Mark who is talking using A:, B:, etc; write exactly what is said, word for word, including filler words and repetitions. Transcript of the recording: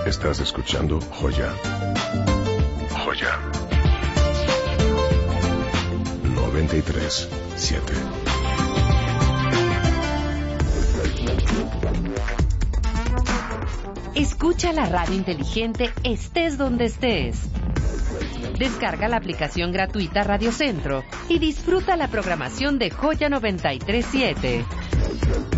A: Estás escuchando Joya. Joya. noventa y tres punto siete.
B: Escucha la radio inteligente estés donde estés. Descarga la aplicación gratuita Radio Centro y disfruta la programación de Joya noventa y tres punto siete.